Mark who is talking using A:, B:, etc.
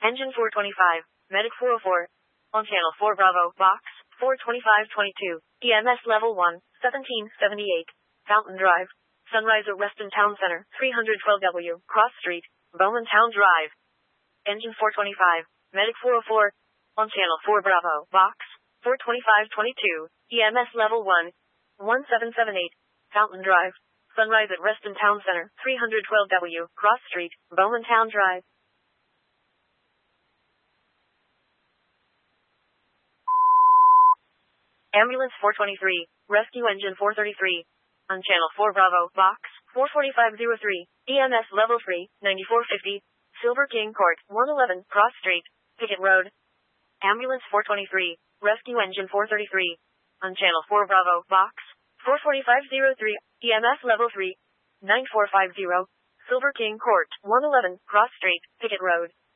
A: Engine 425, Medic 404. On Channel 4 Bravo, Box 42522. EMS Level 1, 1778. Fountain Drive. Sunrise at Reston Town Center, 312W, Cross Street, Bowman Town Drive. Engine 425, Medic 404. On Channel 4 Bravo, Box 42522. EMS Level 1, 1778. Fountain Drive. Sunrise at Reston Town Center, 312W, Cross Street, Bowman Town Drive. Ambulance 423, Rescue Engine 433. On Channel 4 Bravo, Box 44503. EMS Level 3, 9450. Silver King Court, 111, Cross Street, Pickett Road. Ambulance 423, Rescue Engine 433. On Channel 4 Bravo, Box 44503. EMS Level 3, 9450. Silver King Court, 111, Cross Street, Pickett Road.